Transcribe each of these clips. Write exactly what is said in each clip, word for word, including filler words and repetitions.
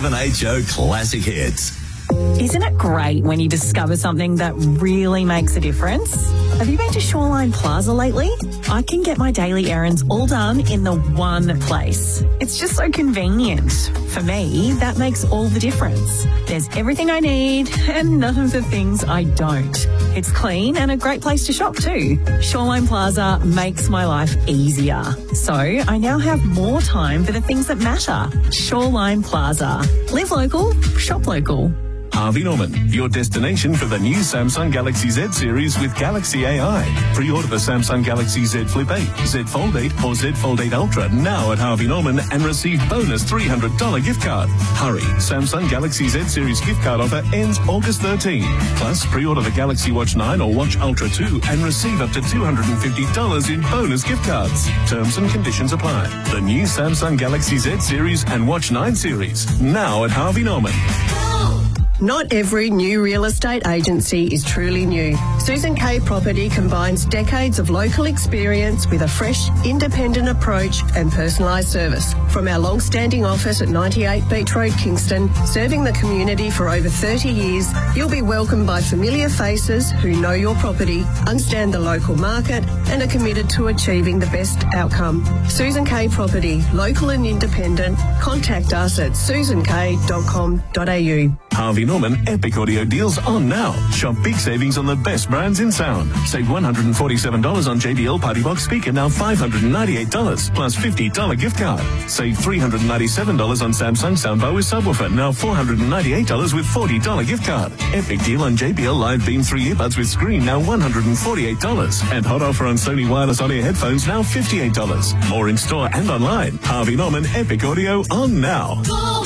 seven H O Classic Hits. Isn't it great when you discover something that really makes a difference? Have you been to Shoreline Plaza lately? I can get my daily errands all done in the one place. It's just so convenient. For me, that makes all the difference. There's everything I need and none of the things I don't. It's clean and a great place to shop too. Shoreline Plaza makes my life easier. So I now have more time for the things that matter. Shoreline Plaza. Live local, shop local. Harvey Norman, your destination for the new Samsung Galaxy Z series with Galaxy A I. Pre-order the Samsung Galaxy Z Flip eight, Z Fold eight or Z Fold eight Ultra now at Harvey Norman and receive bonus three hundred dollars gift card. Hurry, Samsung Galaxy Z series gift card offer ends August thirteenth. Plus, pre-order the Galaxy Watch nine or Watch Ultra two and receive up to two hundred fifty dollars in bonus gift cards. Terms and conditions apply. The new Samsung Galaxy Z series and Watch nine series now at Harvey Norman. Not every new real estate agency is truly new. Susan K Property combines decades of local experience with a fresh, independent approach and personalised service. From our long-standing office at ninety-eight Beach Road, Kingston, serving the community for over thirty years, you'll be welcomed by familiar faces who know your property, understand the local market and are committed to achieving the best outcome. Susan K Property, local and independent. Contact us at susan k dot com dot a u. Harvey Norman Epic Audio deals on now. Shop big savings on the best brands in sound. Save one hundred forty-seven dollars on J B L Party Box speaker, now five hundred ninety-eight dollars plus fifty dollars gift card. Save three hundred ninety-seven dollars on Samsung soundbar with subwoofer, now four hundred ninety-eight dollars with forty dollars gift card. Epic deal on J B L Live Beam three earbuds with screen, now one hundred forty-eight dollars. And hot offer on Sony wireless on-ear headphones, now fifty-eight dollars. More in store and online. Harvey Norman Epic Audio on now.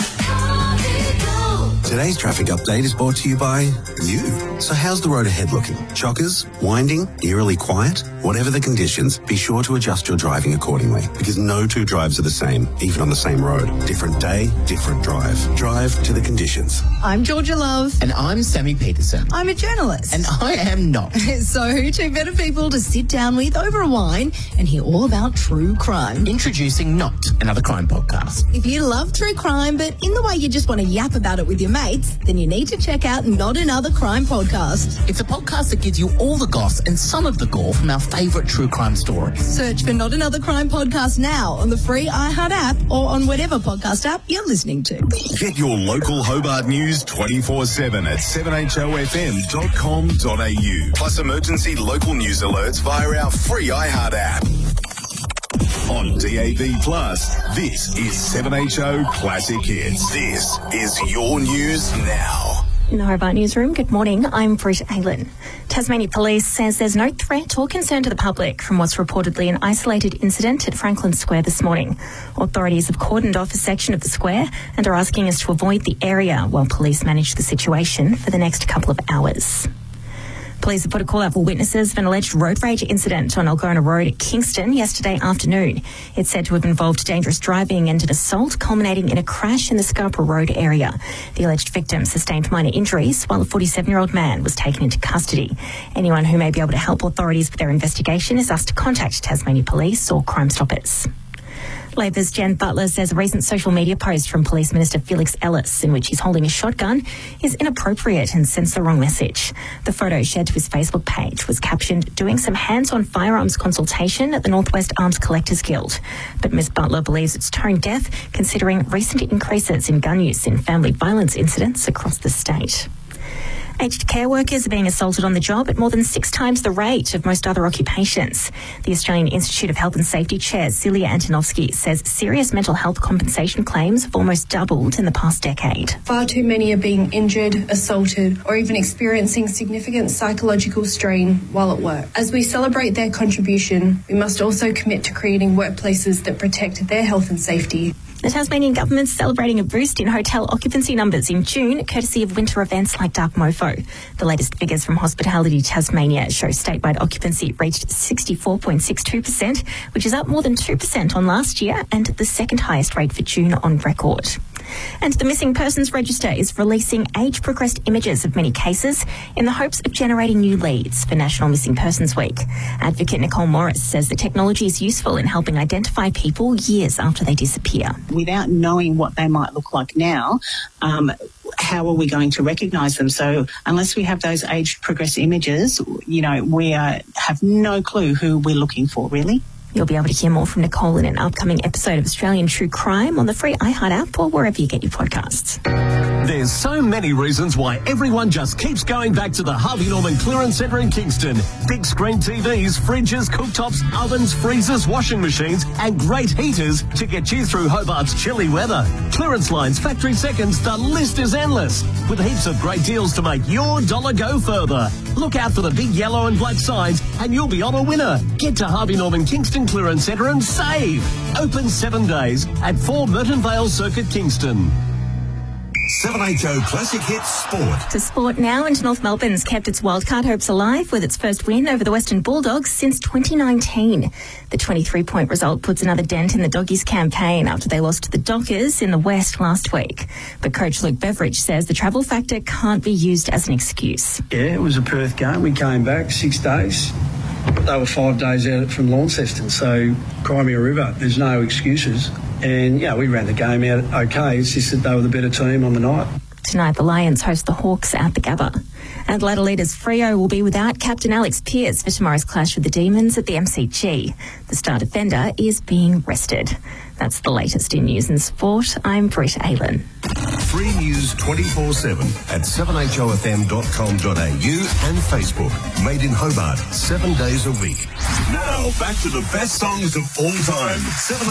Today's traffic update is brought to you by you. So how's the road ahead looking? Chockers? Winding? Eerily quiet? Whatever the conditions, be sure to adjust your driving accordingly, because no two drives are the same, even on the same road. Different day, different drive. Drive to the conditions. I'm Georgia Love. And I'm Sammy Peterson. I'm a journalist. And I am not. So, two better people to sit down with over a wine and hear all about true crime. Introducing Not Another Crime Podcast. If you love true crime, but in the way you just want to yap about it with your mates, then you need to check out Not Another Crime Podcast. It's a podcast that gives you all the goss and some of the gore from our favourite true crime stories. Search for Not Another Crime Podcast now on the free iHeart app or on whatever podcast app you're listening to. Get your local Hobart news twenty-four seven at seven h o f m dot com dot a u. Plus emergency local news alerts via our free iHeart app. On D A B Plus, this is seven H O Classic Hits. This is your news now. In the Hobart Newsroom, good morning. I'm Britt Aylen. Tasmania Police says there's no threat or concern to the public from what's reportedly an isolated incident at Franklin Square this morning. Authorities have cordoned off a section of the square and are asking us to avoid the area while police manage the situation for the next couple of hours. Police have put a call out for witnesses of an alleged road rage incident on Algona Road at Kingston yesterday afternoon. It's said to have involved dangerous driving and an assault culminating in a crash in the Scarborough Road area. The alleged victim sustained minor injuries while a forty-seven-year-old man was taken into custody. Anyone who may be able to help authorities with their investigation is asked to contact Tasmania Police or Crime Stoppers. Labor's Jen Butler says a recent social media post from Police Minister Felix Ellis, in which he's holding a shotgun, is inappropriate and sends the wrong message. The photo shared to his Facebook page was captioned, "Doing some hands-on firearms consultation at the Northwest Arms Collectors Guild." But Miz Butler believes it's tone deaf, considering recent increases in gun use in family violence incidents across the state. Aged care workers are being assaulted on the job at more than six times the rate of most other occupations. The Australian Institute of Health and Safety Chair Celia Antonovsky says serious mental health compensation claims have almost doubled in the past decade. Far too many are being injured, assaulted, or even experiencing significant psychological strain while at work. As we celebrate their contribution, we must also commit to creating workplaces that protect their health and safety. The Tasmanian government's celebrating a boost in hotel occupancy numbers in June, courtesy of winter events like Dark Mofo. The latest figures from Hospitality Tasmania show statewide occupancy reached sixty-four point six two percent, which is up more than two percent on last year and the second highest rate for June on record. And the Missing Persons Register is releasing age-progressed images of many cases in the hopes of generating new leads for National Missing Persons Week. Advocate Nicole Morris says the technology is useful in helping identify people years after they disappear. Without knowing what they might look like now, um, how are we going to recognise them? So unless we have those age-progressed images, you know, we uh, have no clue who we're looking for, really. You'll be able to hear more from Nicole in an upcoming episode of Australian True Crime on the free iHeart app or wherever you get your podcasts. There's so many reasons why everyone just keeps going back to the Harvey Norman Clearance Centre in Kingston. Big screen T Vs, fridges, cooktops, ovens, freezers, washing machines and great heaters to get you through Hobart's chilly weather. Clearance lines, factory seconds, the list is endless. With heaps of great deals to make your dollar go further. Look out for the big yellow and black signs and you'll be on a winner. Get to Harvey Norman Kingston Clearance Centre and save. Open seven days at four Merton Vale Circuit, Kingston. seven H O Classic Hits Sport. To sport now, and North Melbourne's kept its wildcard hopes alive with its first win over the Western Bulldogs since twenty nineteen. The twenty-three point result puts another dent in the Doggies' campaign after they lost to the Dockers in the West last week. But coach Luke Beveridge says the travel factor can't be used as an excuse. Yeah, it was a Perth game. We came back six days. They were five days out from Launceston, so Crimea River, there's no excuses. And, yeah, we ran the game out okay. It's just that they were the better team on the night. Tonight, the Lions host the Hawks at the Gabba. Adelaide leaders Freo will be without captain Alex Pearce for tomorrow's clash with the Demons at the M C G. The star defender is being rested. That's the latest in news and sport. I'm Britt Aylan. Free news twenty-four seven at seven H O F M dot com dot A U and Facebook. Made in Hobart, seven days a week. Now, back to the best songs of all time. seven